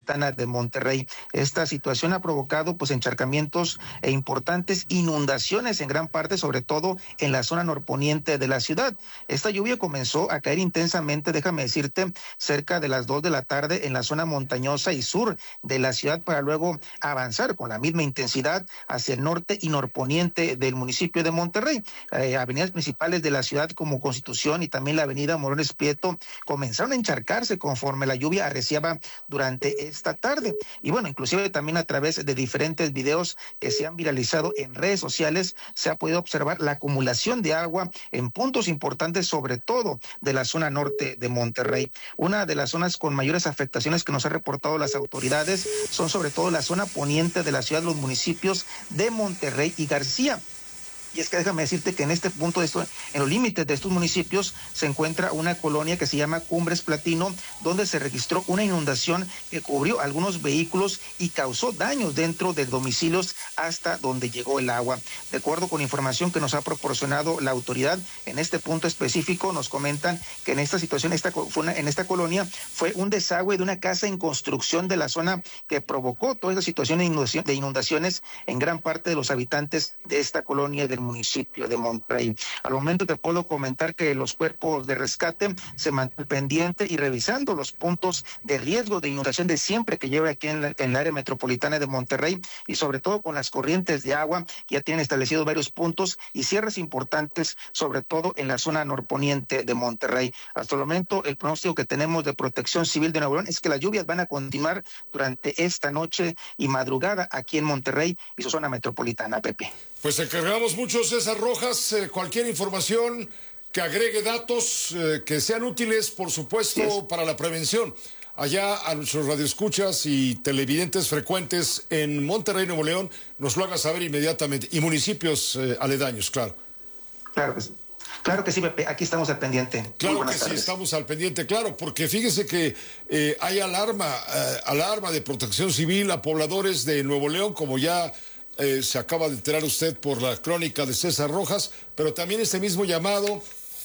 metropolitana de Monterrey. Esta situación ha provocado pues encharcamientos e importantes inundaciones en gran parte, sobre todo en la zona norponiente de la ciudad. Esta lluvia comenzó a caer intensamente, déjame decirte, cerca de las 2 de la tarde en la zona montañosa y sur de la ciudad, para luego avanzar con la misma intensidad hacia el norte y norponiente del municipio de Monterrey. Avenidas principales de la ciudad como Constitución y también la avenida Morones Prieto comenzaron a encharcarse conforme la lluvia arreciaba durante esta tarde. Y bueno, inclusive también a través de diferentes videos que se han viralizado en redes sociales se ha podido observar la acumulación de agua en puntos importantes, sobre todo de la zona norte de Monterrey. Una de las zonas con mayores afectaciones que nos han reportado las autoridades son sobre todo la zona poniente de la ciudad, los municipios de Monterrey y García. Y es que déjame decirte que en este punto, en los límites de estos municipios, se encuentra una colonia que se llama Cumbres Platino, donde se registró una inundación que cubrió algunos vehículos y causó daños dentro de domicilios hasta donde llegó el agua. De acuerdo con información que nos ha proporcionado la autoridad, en este punto específico nos comentan que en esta situación, en esta colonia, fue un desagüe de una casa en construcción de la zona que provocó toda esa situación de inundaciones en gran parte de los habitantes de esta colonia del municipio de Monterrey. Al momento te puedo comentar que los cuerpos de rescate se mantienen pendientes y revisando los puntos de riesgo de inundación de siempre que lleve aquí en el área metropolitana de Monterrey, y sobre todo con las corrientes de agua que ya tienen establecidos varios puntos y cierres importantes, sobre todo en la zona norponiente de Monterrey. Hasta el momento el pronóstico que tenemos de Protección Civil de Nuevo León es que las lluvias van a continuar durante esta noche y madrugada aquí en Monterrey y su zona metropolitana, Pepe. Pues encargamos mucho, César Rojas, cualquier información que agregue datos que sean útiles, por supuesto, para la prevención. Allá a nuestros radioescuchas y televidentes frecuentes en Monterrey, Nuevo León, nos lo haga saber inmediatamente. Y municipios aledaños, claro. Claro que sí. Claro que sí, Pepe, aquí estamos al pendiente. Claro que sí, estamos al pendiente, claro, porque fíjese que hay alarma de Protección Civil a pobladores de Nuevo León, como ya se acaba de enterar usted por la crónica de César Rojas, pero también este mismo llamado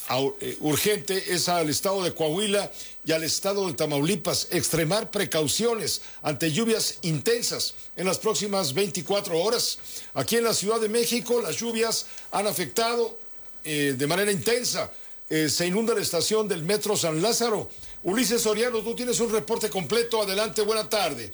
urgente es al estado de Coahuila y al estado de Tamaulipas, extremar precauciones ante lluvias intensas en las próximas 24 horas. Aquí en la Ciudad de México las lluvias han afectado de manera intensa. Se inunda la estación del Metro San Lázaro. Ulises Soriano, tú tienes un reporte completo. Adelante, buena tarde.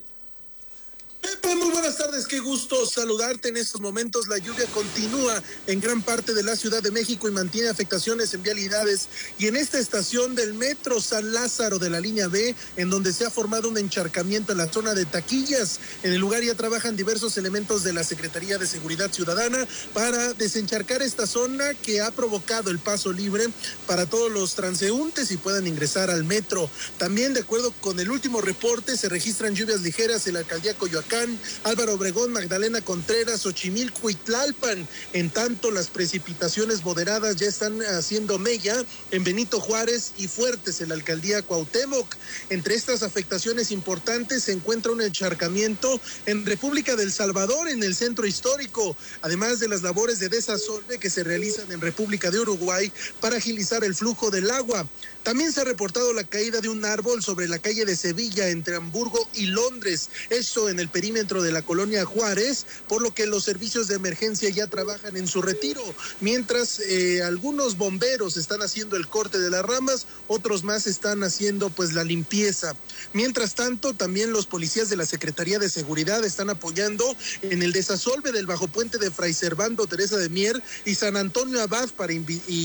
Pepe, muy buenas tardes, qué gusto saludarte. En estos momentos la lluvia continúa en gran parte de la Ciudad de México y mantiene afectaciones en vialidades, y en esta estación del Metro San Lázaro de la línea B, en donde se ha formado un encharcamiento en la zona de taquillas. En el lugar ya trabajan diversos elementos de la Secretaría de Seguridad Ciudadana para desencharcar esta zona que ha provocado el paso libre para todos los transeúntes y puedan ingresar al metro. También, de acuerdo con el último reporte, se registran lluvias ligeras en la alcaldía Coyoacán, Álvaro Obregón, Magdalena Contreras, Xochimilco y Tlalpan. En tanto, las precipitaciones moderadas ya están haciendo mella en Benito Juárez y fuertes en la alcaldía Cuauhtémoc. Entre estas afectaciones importantes se encuentra un encharcamiento en República del Salvador, en el centro histórico, además de las labores de desasolve que se realizan en República de Uruguay para agilizar el flujo del agua. También se ha reportado la caída de un árbol sobre la calle de Sevilla entre Hamburgo y Londres, esto en el perímetro de la colonia Juárez, por lo que los servicios de emergencia ya trabajan en su retiro, mientras algunos bomberos están haciendo el corte de las ramas, otros más están haciendo pues la limpieza. Mientras tanto, también los policías de la Secretaría de Seguridad están apoyando en el desasolve del bajopuente de Fray Servando Teresa de Mier y San Antonio Abad para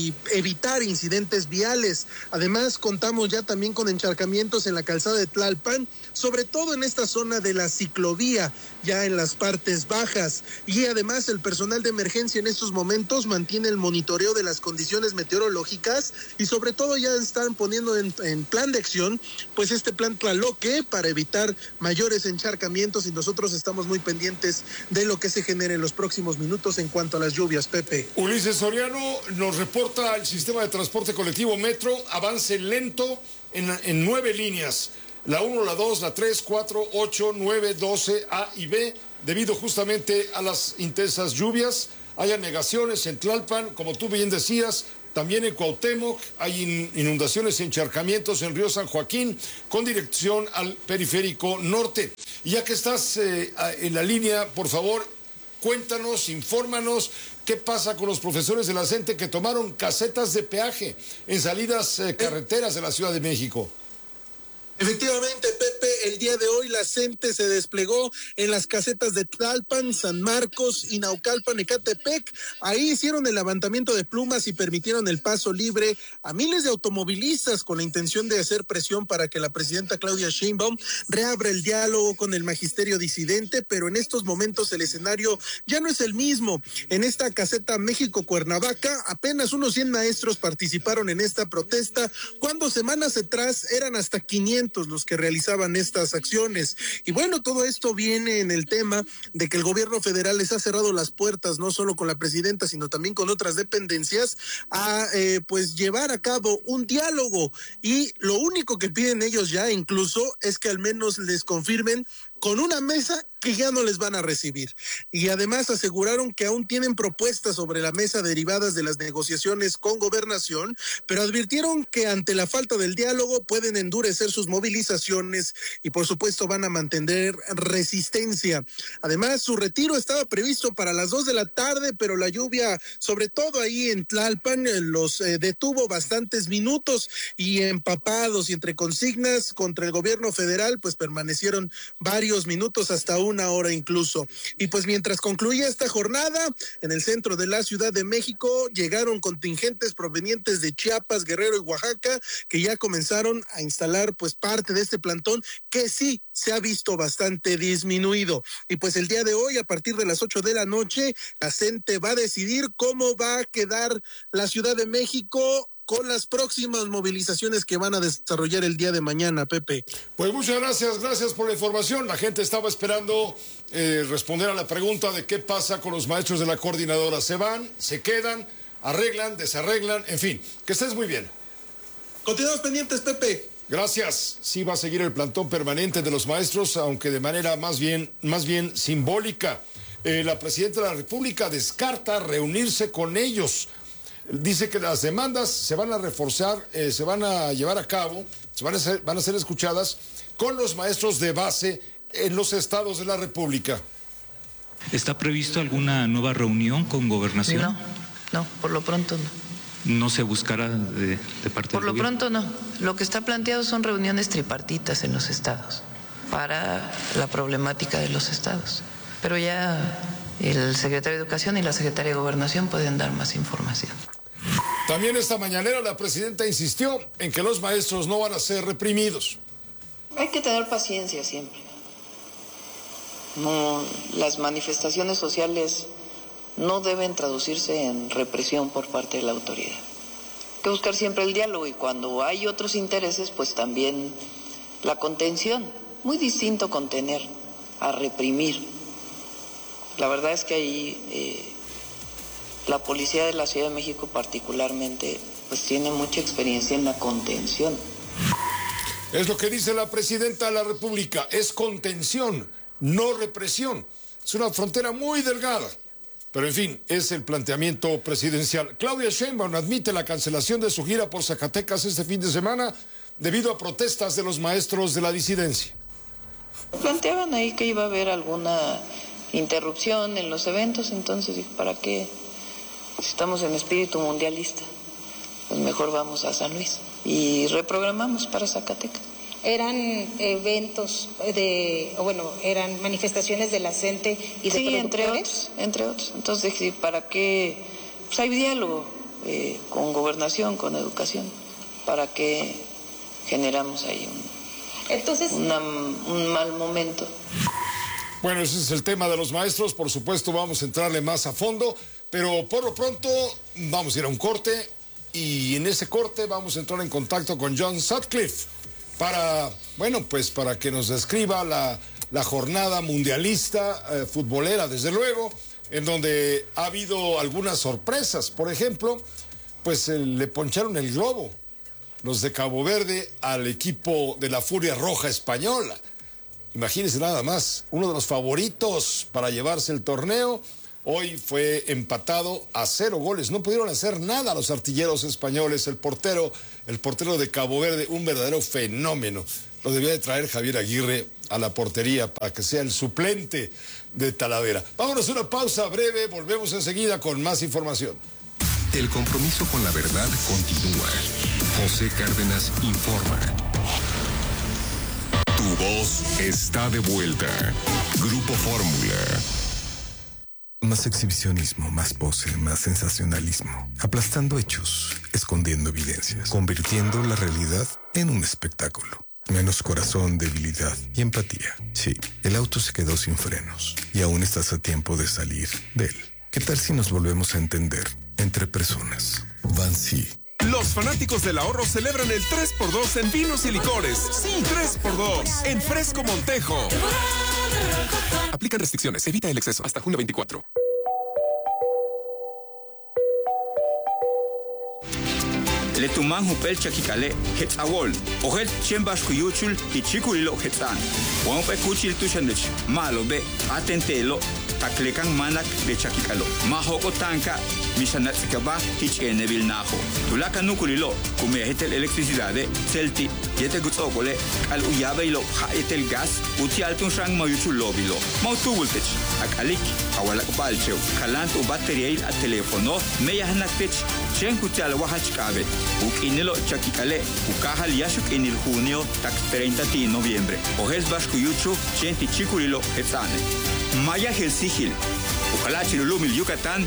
evitar incidentes viales. Además, contamos ya también con encharcamientos en la calzada de Tlalpan, sobre todo en esta zona de la ciclovía, ya en las partes bajas. Y además, el personal de emergencia en estos momentos mantiene el monitoreo de las condiciones meteorológicas y sobre todo ya están poniendo en plan de acción, pues este plan Tlaloque para evitar mayores encharcamientos, y nosotros estamos muy pendientes de lo que se genere en los próximos minutos en cuanto a las lluvias, Pepe. Ulises Soriano nos reporta el sistema de transporte colectivo Metro, avance lento en 9 líneas, la 1, la 2, la 3, 4, 8, 9, 12, A y B, debido justamente a las intensas lluvias. Hay anegaciones en Tlalpan, como tú bien decías, También en Cuauhtémoc hay inundaciones y encharcamientos en Río San Joaquín con dirección al periférico norte. Y ya que estás en la línea, por favor, cuéntanos, infórmanos qué pasa con los profesores de la CENTE que tomaron casetas de peaje en salidas carreteras de la Ciudad de México. Efectivamente, Pepe, el día de hoy la CENTE se desplegó en las casetas de Tlalpan, San Marcos y Naucalpan, Ecatepec. Ahí hicieron el levantamiento de plumas y permitieron el paso libre a miles de automovilistas con la intención de hacer presión para que la presidenta Claudia Sheinbaum reabra el diálogo con el magisterio disidente, pero en estos momentos el escenario ya no es el mismo. En esta caseta México-Cuernavaca, apenas unos 100 maestros participaron en esta protesta, cuando semanas atrás eran hasta 500 los que realizaban estas acciones. Y bueno, todo esto viene en el tema de que el gobierno federal les ha cerrado las puertas, no solo con la presidenta, sino también con otras dependencias, a pues llevar a cabo un diálogo. Y lo único que piden ellos ya incluso es que al menos les confirmen con una mesa que ya no les van a recibir. Y además aseguraron que aún tienen propuestas sobre la mesa derivadas de las negociaciones con Gobernación, pero advirtieron que ante la falta del diálogo pueden endurecer sus movilizaciones y por supuesto van a mantener resistencia. Además, su retiro estaba previsto para las 2 de la tarde, pero la lluvia, sobre todo ahí en Tlalpan, los detuvo bastantes minutos, y empapados y entre consignas contra el gobierno federal, pues permanecieron varios minutos, hasta 1 hora incluso. Y pues mientras concluía esta jornada, en el centro de la Ciudad de México llegaron contingentes provenientes de Chiapas, Guerrero y Oaxaca, que ya comenzaron a instalar pues parte de este plantón que sí se ha visto bastante disminuido. Y pues el día de hoy, a partir de las 8 de la noche, la CENTE va a decidir cómo va a quedar la Ciudad de México con las próximas movilizaciones que van a desarrollar el día de mañana, Pepe. Pues muchas gracias por la información. La gente estaba esperando responder a la pregunta de qué pasa con los maestros de la coordinadora. ¿Se van, se quedan, arreglan, desarreglan? En fin, que estés muy bien. Continuamos pendientes, Pepe. Gracias. Sí va a seguir el plantón permanente de los maestros, aunque de manera más bien simbólica. La presidenta de la República descarta reunirse con ellos. Dice que las demandas se van a reforzar, se van a llevar a cabo, van a ser escuchadas con los maestros de base en los estados de la República. ¿Está previsto alguna nueva reunión con Gobernación? No, por lo pronto no. ¿No se buscará de parte Por del lo gobierno? pronto no. Lo que está planteado son reuniones tripartitas en los estados para la problemática de los estados. Pero ya el secretario de Educación y la secretaria de Gobernación pueden dar más información. También esta mañanera la presidenta insistió en que los maestros no van a ser reprimidos. Hay que tener paciencia siempre. No, las manifestaciones sociales no deben traducirse en represión por parte de la autoridad. Hay que buscar siempre el diálogo y cuando hay otros intereses, pues también la contención. Muy distinto contener a reprimir. La verdad es que ahí la policía de la Ciudad de México particularmente pues tiene mucha experiencia en la contención. Es lo que dice la presidenta de la República, es contención, no represión. Es una frontera muy delgada, pero en fin, es el planteamiento presidencial. Claudia Sheinbaum admite la cancelación de su gira por Zacatecas este fin de semana debido a protestas de los maestros de la disidencia. Planteaban ahí que iba a haber alguna interrupción en los eventos, entonces dije, ¿para qué? Si estamos en espíritu mundialista, pues mejor vamos a San Luis y reprogramamos para Zacatecas. Eran eventos eran manifestaciones de la CENTE y de productores. entre otros. Entonces, ¿para qué? Pues hay diálogo con Gobernación, con Educación, ¿para qué generamos ahí un mal momento? Bueno, ese es el tema de los maestros, por supuesto vamos a entrarle más a fondo, pero por lo pronto vamos a ir a un corte y en ese corte vamos a entrar en contacto con John Sutcliffe para que nos describa la jornada mundialista futbolera, desde luego, en donde ha habido algunas sorpresas. Por ejemplo, pues le poncharon el globo los de Cabo Verde al equipo de la Furia Roja Española. Imagínense nada más, uno de los favoritos para llevarse el torneo, Hoy fue empatado a 0 goles. No pudieron hacer nada los artilleros españoles. El portero de Cabo Verde, un verdadero fenómeno. Lo debía de traer Javier Aguirre a la portería para que sea el suplente de Talavera. Vámonos a una pausa breve. Volvemos enseguida con más información. El compromiso con la verdad continúa. José Cárdenas informa. Tu voz está de vuelta. Grupo Fórmula. Más exhibicionismo, más pose, más sensacionalismo. Aplastando hechos, escondiendo evidencias, convirtiendo la realidad en un espectáculo. Menos corazón, debilidad y empatía. Sí, el auto se quedó sin frenos y aún estás a tiempo de salir de él. ¿Qué tal si nos volvemos a entender entre personas? Vansi. Los fanáticos del ahorro celebran el 3x2 en vinos y licores. Sí, 3x2 en Fresco Montejo. Aplican restricciones, evita el exceso. Hasta junio 24. Letuman hupel chakikale hetzawol ohet chembas kuyuchul hichikulilo hetzan wampe kuchil tushandech malo be atentelo taklekan manak de chakikalo mahoko tanka misanat sikaba hichenebil naho tulaka nukulilo kume hetel electricidade celti yete gutsokole al uyabeilo haetel gas uti altun shang mayuchul lobilo mautubultech akalik awalak balcheu kalant u bateriail at telefono meyahnakech chenkutal wahachkabe ukinilo chakikale ukahal yashuk en el junio tak 30 de noviembre ojes baskuyuchu chenti chikulilo etzane maya helsigil ukalachilulumil Yucatán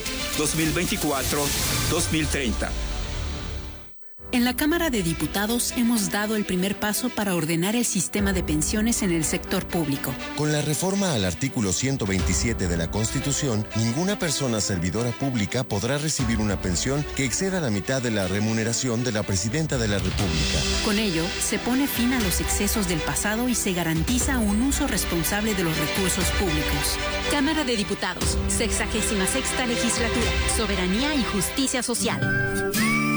2024-2030. En la Cámara de Diputados hemos dado el primer paso para ordenar el sistema de pensiones en el sector público. Con la reforma al artículo 127 de la Constitución, ninguna persona servidora pública podrá recibir una pensión que exceda la mitad de la remuneración de la Presidenta de la República. Con ello, se pone fin a los excesos del pasado y se garantiza un uso responsable de los recursos públicos. Cámara de Diputados, 66ª Legislatura, Soberanía y Justicia Social.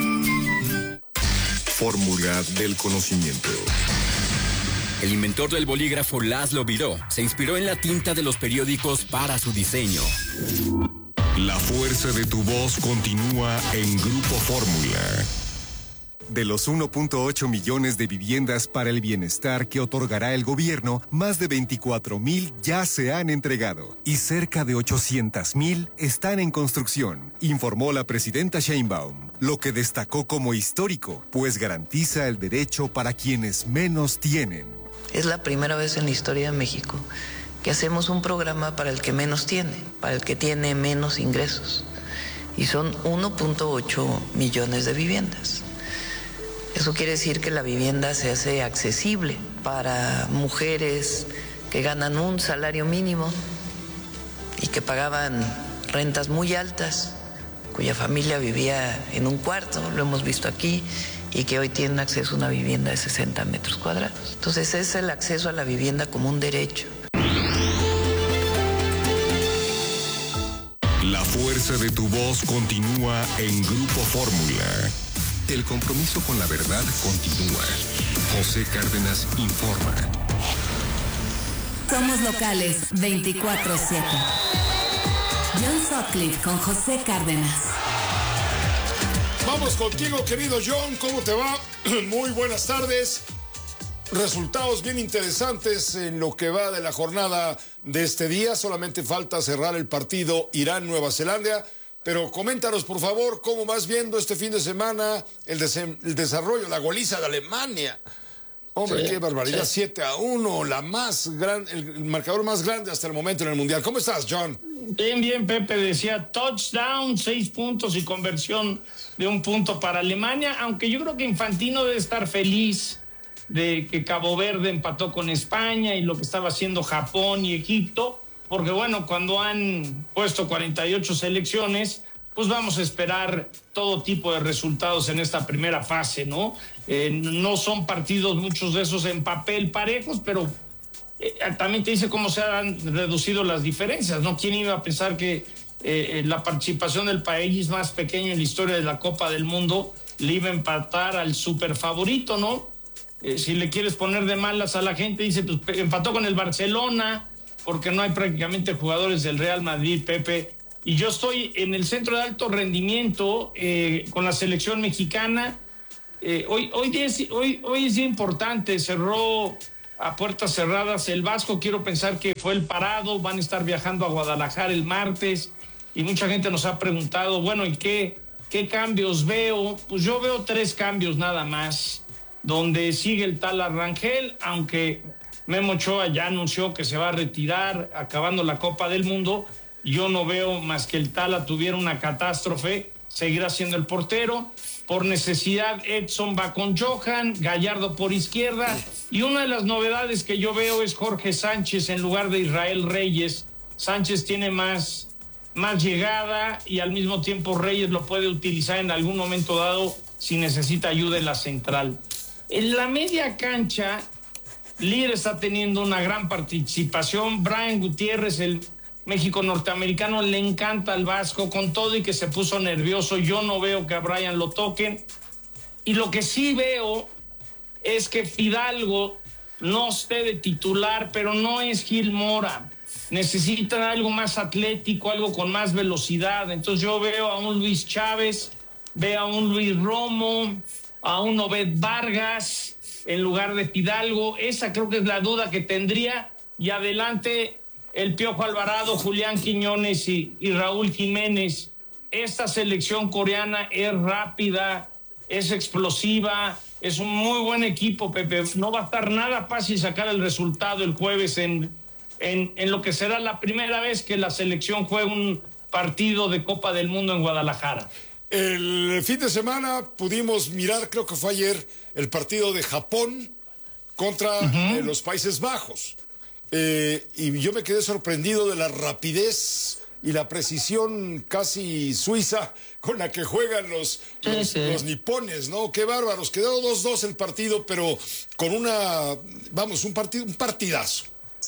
Fórmula del conocimiento. El inventor del bolígrafo Laszlo Biró se inspiró en la tinta de los periódicos para su diseño. La fuerza de tu voz continúa en Grupo Fórmula. De los 1.8 millones de viviendas para el bienestar que otorgará el gobierno, más de 24,000 ya se han entregado y cerca de 800,000 están en construcción, informó la presidenta Sheinbaum, lo que destacó como histórico, pues garantiza el derecho para quienes menos tienen. Es la primera vez en la historia de México que hacemos un programa para el que menos tiene, para el que tiene menos ingresos, y son 1.8 millones de viviendas. Eso quiere decir que la vivienda se hace accesible para mujeres que ganan un salario mínimo y que pagaban rentas muy altas, cuya familia vivía en un cuarto, lo hemos visto aquí, y que hoy tienen acceso a una vivienda de 60 metros cuadrados. Entonces es el acceso a la vivienda como un derecho. La fuerza de tu voz continúa en Grupo Fórmula. El compromiso con la verdad continúa. José Cárdenas informa. Somos locales 24/7. John Sutcliffe con José Cárdenas. Vamos contigo, querido John. ¿Cómo te va? Muy buenas tardes. Resultados bien interesantes en lo que va de la jornada de este día. Solamente falta cerrar el partido Irán-Nueva Zelanda. Pero coméntanos, por favor, cómo vas viendo este fin de semana el desarrollo, la goliza de Alemania. Hombre, sí, qué barbaridad, sí. 7-1, el marcador más grande hasta el momento en el Mundial. ¿Cómo estás, John? Bien, Pepe decía touchdown, 6 puntos y conversión de 1 punto para Alemania, aunque yo creo que Infantino debe estar feliz de que Cabo Verde empató con España y lo que estaba haciendo Japón y Egipto, porque bueno, cuando han puesto 48 selecciones, pues vamos a esperar todo tipo de resultados en esta primera fase, ¿no? No son partidos, muchos de esos en papel parejos, pero también te dice cómo se han reducido las diferencias, ¿no? ¿Quién iba a pensar que la participación del país más pequeño en la historia de la Copa del Mundo le iba a empatar al superfavorito, ¿no? Si le quieres poner de malas a la gente, dice, pues empató con el Barcelona, porque no hay prácticamente jugadores del Real Madrid, Pepe, y yo estoy en el centro de alto rendimiento con la selección mexicana. Hoy es día importante, cerró a puertas cerradas el Vasco, quiero pensar que fue el parado, van a estar viajando a Guadalajara el martes, y mucha gente nos ha preguntado, bueno, ¿y qué cambios veo? Pues yo veo 3 cambios nada más, donde sigue el Tala Rangel, aunque Memo Ochoa ya anunció que se va a retirar acabando la Copa del Mundo. Yo no veo más que el Tala tuviera una catástrofe, seguirá siendo el portero. Por necesidad, Edson va con Johan, Gallardo por izquierda, y una de las novedades que yo veo es Jorge Sánchez en lugar de Israel Reyes. Sánchez tiene más llegada y al mismo tiempo Reyes lo puede utilizar en algún momento dado si necesita ayuda en la central. En la media cancha, Lira está teniendo una gran participación. Brian Gutiérrez, el México norteamericano, le encanta al Vasco, con todo y que se puso nervioso. Yo no veo que a Brian lo toquen. Y lo que sí veo es que Fidalgo no esté de titular, pero no es Gil Mora. Necesitan algo más atlético, algo con más velocidad. Entonces yo veo a un Luis Chávez, veo a un Luis Romo, a un Obed Vargas en lugar de Fidalgo. Esa creo que es la duda que tendría. Y adelante el Piojo Alvarado, Julián Quiñones y Raúl Jiménez. Esta selección coreana es rápida, es explosiva, es un muy buen equipo, Pepe. No va a estar nada fácil sacar el resultado el jueves en lo que será la primera vez que la selección juega un partido de Copa del Mundo en Guadalajara. El fin de semana pudimos mirar, creo que fue ayer, el partido de Japón contra los Países Bajos. Y yo me quedé sorprendido de la rapidez y la precisión casi suiza con la que juegan los nipones, ¿no? Qué bárbaros. Quedó 2-2 el partido, pero con un partidazo.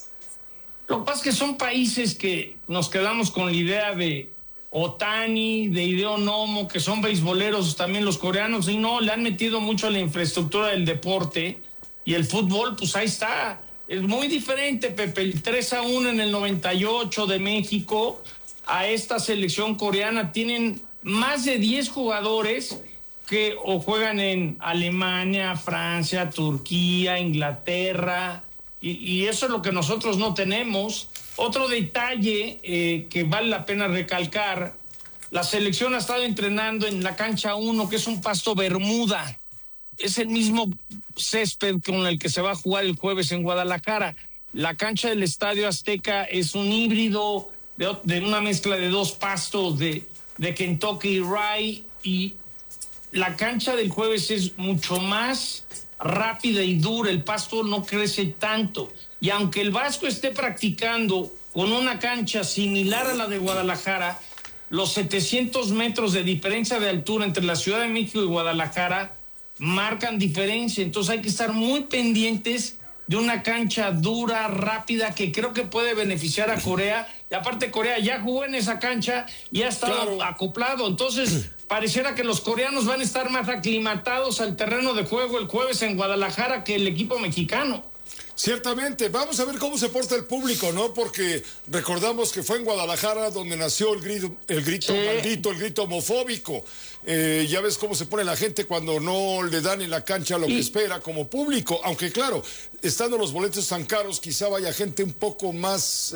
Lo que pasa es que son países que nos quedamos con la idea de Otani, de Hideo Nomo, que son beisboleros también los coreanos, y no, le han metido mucho a la infraestructura del deporte, y el fútbol, pues ahí está. Es muy diferente, Pepe, el 3-1 en el 98 de México a esta selección coreana. Tienen más de 10 jugadores que o juegan en Alemania, Francia, Turquía, Inglaterra, y eso es lo que nosotros no tenemos. Otro detalle que vale la pena recalcar, la selección ha estado entrenando en la cancha 1, que es un pasto Bermuda. Es el mismo césped con el que se va a jugar el jueves en Guadalajara. La cancha del Estadio Azteca es un híbrido de una mezcla de 2 pastos de Kentucky Rye, y la cancha del jueves es mucho más rápida y dura, el pasto no crece tanto. Y aunque el Vasco esté practicando con una cancha similar a la de Guadalajara, los 700 metros de diferencia de altura entre la Ciudad de México y Guadalajara marcan diferencia. Entonces hay que estar muy pendientes de una cancha dura, rápida, que creo que puede beneficiar a Corea. Y aparte Corea ya jugó en esa cancha y ha estado acoplado. Entonces pareciera que los coreanos van a estar más aclimatados al terreno de juego el jueves en Guadalajara que el equipo mexicano. Ciertamente, vamos a ver cómo se porta el público, ¿no? Porque recordamos que fue en Guadalajara donde nació el grito maldito, el grito homofóbico. Ya ves cómo se pone la gente cuando no le dan en la cancha lo que espera como público. Aunque claro, estando los boletos tan caros, quizá vaya gente un poco más...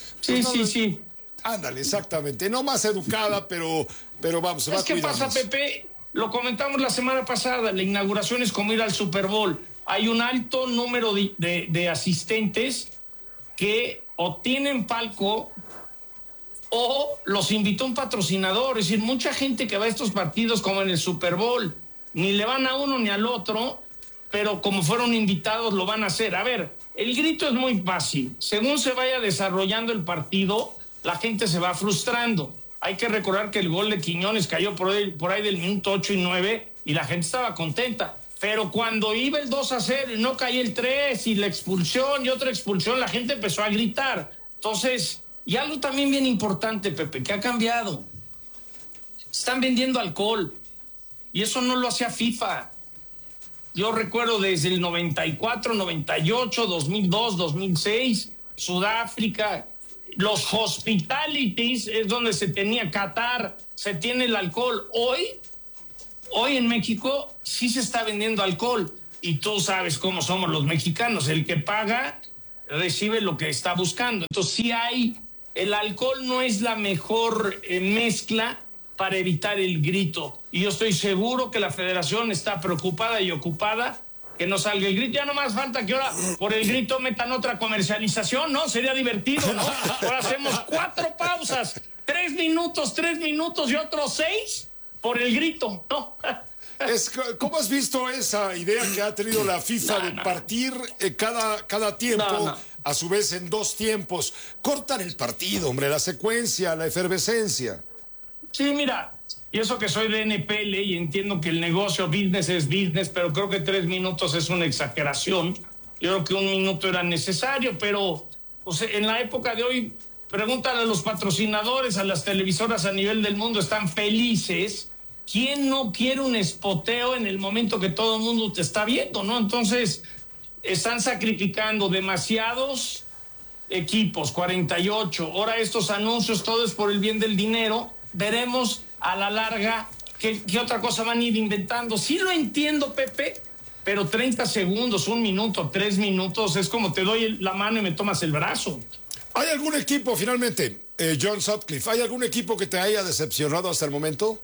sí. Ándale, exactamente. No más educada, pero vamos, se va a cuidar. ¿Qué pasa, Pepe? Lo comentamos la semana pasada, la inauguración es como ir al Super Bowl. Hay un alto número de asistentes que o tienen palco o los invitó un patrocinador. Es decir, mucha gente que va a estos partidos como en el Super Bowl, ni le van a uno ni al otro, pero como fueron invitados lo van a hacer. A ver, el grito es muy fácil. Según se vaya desarrollando el partido, la gente se va frustrando. Hay que recordar que el gol de Quiñones cayó por ahí del minuto 8 y 9 y la gente estaba contenta. Pero cuando iba el 2-0 y no caía el 3 y la expulsión y otra expulsión, la gente empezó a gritar. Entonces, y algo también bien importante, Pepe, que ha cambiado. Están vendiendo alcohol y eso no lo hacía FIFA. Yo recuerdo desde el 94, 98, 2002, 2006, Sudáfrica, los hospitalities es donde se tenía Qatar, se tiene el alcohol. Hoy en México sí se está vendiendo alcohol y tú sabes cómo somos los mexicanos, el que paga recibe lo que está buscando. Entonces sí el alcohol no es la mejor mezcla para evitar el grito. Y yo estoy seguro que la federación está preocupada y ocupada que no salga el grito. Ya no más falta que ahora por el grito metan otra comercialización, ¿no? Sería divertido, ¿no? Ahora hacemos 4 pausas, 3 minutos y otros 6 por el grito, ¿no? ¿Cómo has visto esa idea que ha tenido la FIFA de partir cada tiempo, a su vez en 2 tiempos? Cortan el partido, hombre, la secuencia, la efervescencia. Sí, mira, y eso que soy de NPL y entiendo que el negocio business es business, pero creo que 3 minutos es una exageración. Yo creo que 1 minuto era necesario, pero pues, en la época de hoy, pregúntale a los patrocinadores, a las televisoras a nivel del mundo, están felices. ¿Quién no quiere un espoteo en el momento que todo el mundo te está viendo, no? Entonces, están sacrificando demasiados equipos, 48. Ahora estos anuncios, todo es por el bien del dinero. Veremos a la larga qué otra cosa van a ir inventando. Sí lo entiendo, Pepe, pero 30 segundos, 1 minuto, 3 minutos, es como te doy la mano y me tomas el brazo. ¿Hay algún equipo, finalmente, John Sutcliffe, hay algún equipo que te haya decepcionado hasta el momento?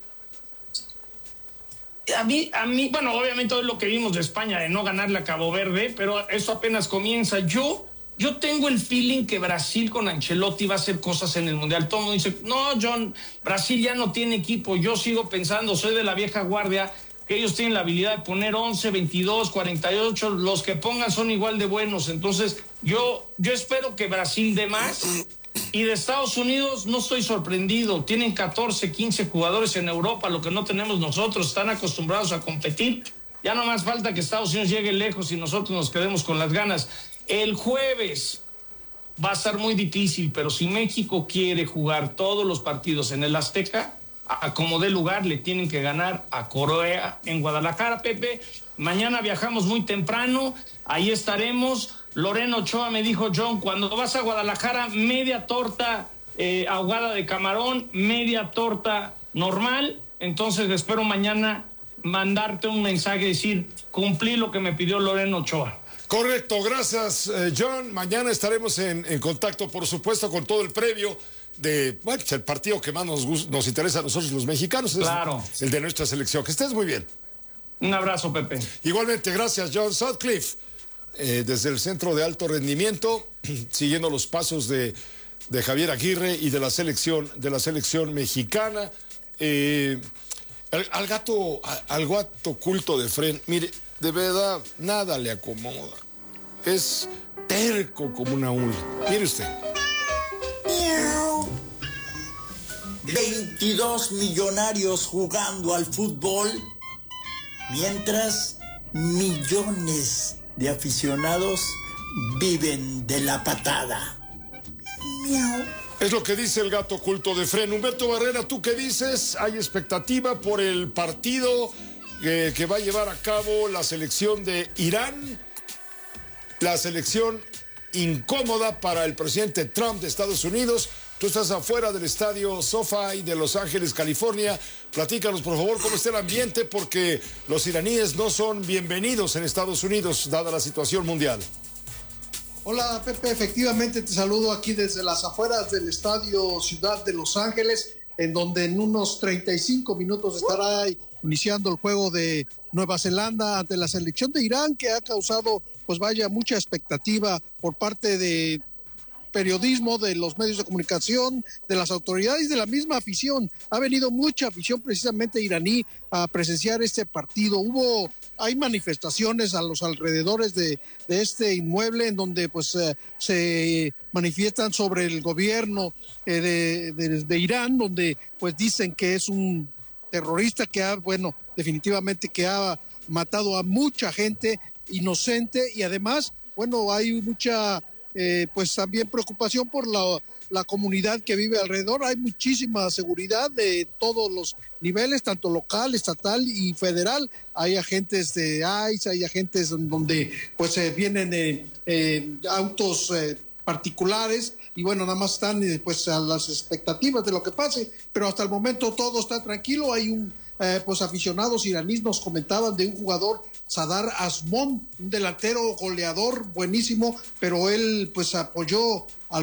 A mí, bueno, obviamente es lo que vimos de España, de no ganarle a Cabo Verde, pero eso apenas comienza. Yo tengo el feeling que Brasil con Ancelotti va a hacer cosas en el Mundial. Todo el mundo dice, no, John, Brasil ya no tiene equipo. Yo sigo pensando, soy de la vieja guardia, que ellos tienen la habilidad de poner 11, 22, 48, los que pongan son igual de buenos. Entonces, yo espero que Brasil dé más. Y de Estados Unidos no estoy sorprendido. Tienen 14, 15 jugadores en Europa, lo que no tenemos nosotros. Están acostumbrados a competir. Ya no más falta que Estados Unidos llegue lejos y nosotros nos quedemos con las ganas. El jueves va a ser muy difícil, pero si México quiere jugar todos los partidos en el Azteca, a como dé lugar le tienen que ganar a Corea en Guadalajara, Pepe. Mañana viajamos muy temprano, ahí estaremos. Lorena Ochoa me dijo, John, cuando vas a Guadalajara, media torta ahogada de camarón, media torta normal. Entonces espero mañana mandarte un mensaje, decir, cumplí lo que me pidió Lorena Ochoa. Correcto, gracias, John. Mañana estaremos en contacto, por supuesto, con todo el previo de, bueno, el partido que más nos interesa a nosotros los mexicanos, claro, es el de nuestra selección. Que estés muy bien. Un abrazo, Pepe. Igualmente, gracias, John Sutcliffe, desde el Centro de Alto Rendimiento, siguiendo los pasos de Javier Aguirre y de la selección mexicana. Al gato culto de Fren, mire, de verdad, nada le acomoda. Es terco como una hula. Mire usted. 22 millonarios jugando al fútbol, mientras millones de aficionados viven de la patada. Miau. Es lo que dice el gato culto de Fren. Humberto Barrera, ¿tú qué dices? ¿Hay expectativa por el partido que va a llevar a cabo la selección de Irán? La selección incómoda para el presidente Trump de Estados Unidos. Tú estás afuera del estadio SoFi de Los Ángeles, California. Platícanos, por favor, cómo está el ambiente, porque los iraníes no son bienvenidos en Estados Unidos, dada la situación mundial. Hola, Pepe, efectivamente te saludo aquí desde las afueras del estadio Ciudad de Los Ángeles, en donde en unos 35 minutos estará iniciando el juego de Nueva Zelanda ante la selección de Irán, que ha causado, pues vaya, mucha expectativa por parte de periodismo, de los medios de comunicación, de las autoridades, de la misma afición. Ha venido mucha afición precisamente iraní a presenciar este partido. Hay manifestaciones a los alrededores de este inmueble en donde pues se manifiestan sobre el gobierno de Irán, donde pues dicen que es un terrorista que definitivamente que ha matado a mucha gente inocente, y además, hay mucha pues también preocupación por la comunidad que vive alrededor. Hay muchísima seguridad de todos los niveles, tanto local, estatal y federal. Hay agentes de ICE, hay agentes donde pues vienen autos particulares y bueno, nada más están pues a las expectativas de lo que pase, pero hasta el momento todo está tranquilo. Hay pues aficionados iraníes nos comentaban de un jugador, Sadar Azmón, un delantero goleador buenísimo, pero él pues apoyó al